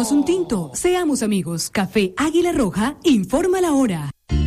Tomémonos un tinto. Seamos amigos. Café Águila Roja informa la hora.